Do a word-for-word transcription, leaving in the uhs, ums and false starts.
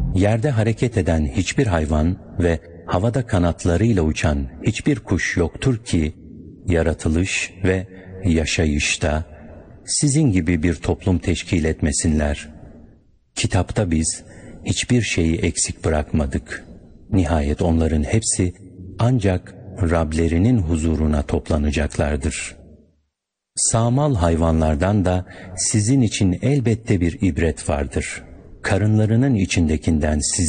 yerde hareket eden hiçbir hayvan ve havada kanatlarıyla uçan hiçbir kuş yoktur ki, yaratılış ve yaşayışta sizin gibi bir toplum teşkil etmesinler. Kitapta biz hiçbir şeyi eksik bırakmadık. Nihayet onların hepsi ancak Rablerinin huzuruna toplanacaklardır. Sağmal hayvanlardan da sizin için elbette bir ibret vardır. Karınlarının içindekinden siz